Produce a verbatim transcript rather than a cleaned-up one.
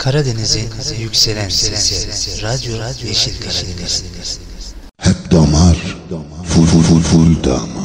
Karadeniz'in yükselen sesi, Radyo Yeşil Karadeniz. Hep damar, full full full full dam.